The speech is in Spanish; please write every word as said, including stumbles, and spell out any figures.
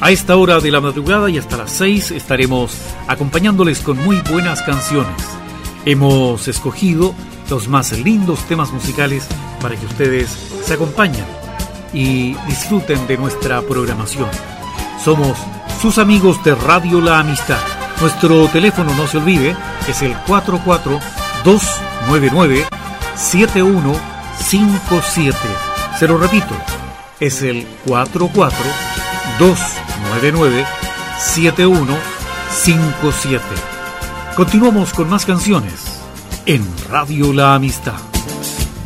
A esta hora de la madrugada y hasta las seis estaremos acompañándoles con muy buenas canciones. Hemos escogido los más lindos temas musicales para que ustedes se acompañen y disfruten de nuestra programación. Somos sus amigos de Radio La Amistad. Nuestro teléfono, no se olvide, es el cuatro cuatro dos nueve nueve siete uno cinco siete. Se lo repito, es el cuatro cuatro dos nueve nueve siete uno cinco siete. Continuamos con más canciones en Radio La Amistad.